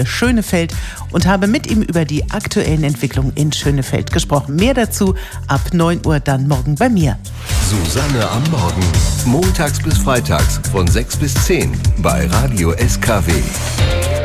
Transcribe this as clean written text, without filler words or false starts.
Schönefeld und habe mit ihm über die aktuellen Entwicklungen in Schönefeld gesprochen. Mehr dazu ab 9 Uhr dann morgen bei mir. Susanne am Morgen. Montags bis freitags von 6 bis 10 bei Radio SKW.